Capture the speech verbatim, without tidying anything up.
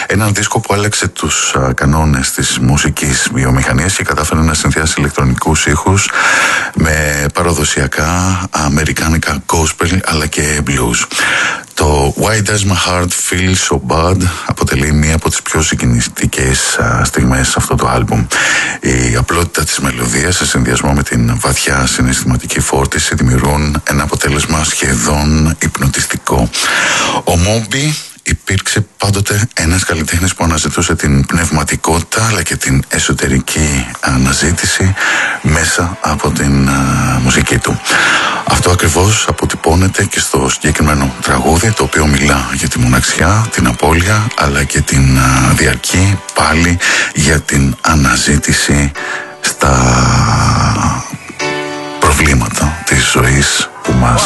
Έναν δίσκο που άλλαξε τους α, κανόνες της μουσικής βιομηχανίας και κατάφερε να συνδυάσει ηλεκτρονικούς ήχους με παραδοσιακά αμερικάνικα gospel αλλά και blues. Το Why Does My Heart Feel So Bad αποτελεί μία από τις πιο συγκινητικές στιγμές σε αυτό το άλμπουμ. Η απλότητα της μελωδίας σε συνδυασμό με την βαθιά συναισθηματική φόρτιση δημιουργούν ένα αποτέλεσμα σχεδόν υπνοτιστικό. Ο Moby υπήρξε πάντοτε ένας καλλιτέχνης που αναζητούσε την πνευματικότητα αλλά και την εσωτερική αναζήτηση μέσα από την α, μουσική του. Αυτό ακριβώς αποτυπώνεται και στο συγκεκριμένο τραγούδι, το οποίο μιλά για τη μοναξιά, την απώλεια αλλά και την α, διαρκή πάλι για την αναζήτηση στα προβλήματα της ζωής που μας